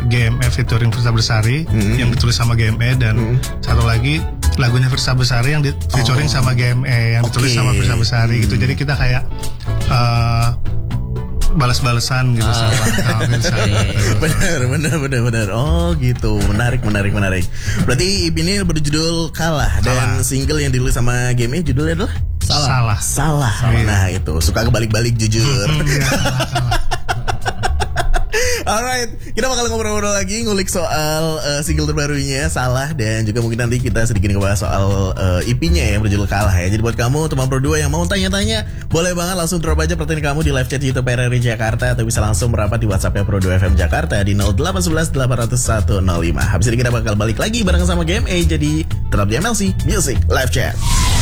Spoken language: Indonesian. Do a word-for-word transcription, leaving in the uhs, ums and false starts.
G M E featuring Firsa Besari mm-hmm. yang ditulis sama G M E, dan mm-hmm. satu lagi lagunya Firsa Besari yang di featuring oh. sama G M E yang okay. ditulis sama Firsa Besari mm. gitu. Jadi kita kayak uh, balas-balasan gitu uh. sama benar benar benar benar. Oh gitu, menarik menarik menarik. Berarti E P ini berjudul Kalah, dan single yang dirilis sama G M E judulnya adalah Salah. Salah. Salah. Nah itu suka kebalik-balik jujur. Ya, salah. Alright, kita bakal ngobrol-ngobrol lagi, ngulik soal uh, single terbarunya Salah, dan juga mungkin nanti kita sedikit ngebahas soal uh, E P-nya yang berjudul Kalah ya. Jadi buat kamu teman Pro dua yang mau tanya-tanya, boleh banget langsung drop aja pertanyaan kamu di live chat YouTube R R I Jakarta, atau bisa langsung merapat di WhatsApp-nya Pro dua F M Jakarta di nol delapan satu satu delapan nol satu nol lima. Habis ini kita bakal balik lagi bareng sama G M E, jadi tetap di M L C Music Live Chat.